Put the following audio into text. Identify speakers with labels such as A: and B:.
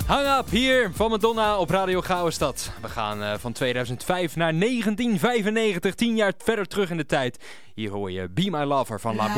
A: Hang Up hier van Madonna op Radio Gouden-Stad. We gaan van 2005 naar 1995, 10 jaar verder terug in de tijd. Hier hoor je Be My Lover van La